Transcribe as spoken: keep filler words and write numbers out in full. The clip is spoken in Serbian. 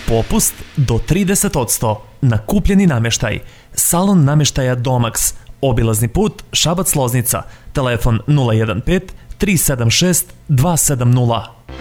Popust do trideset posto na kupljeni namještaj. Salon namještaja Domax. Obilazni put Šabac-Loznica. Telefon nula jedan pet tri sedam šest dva sedam nula.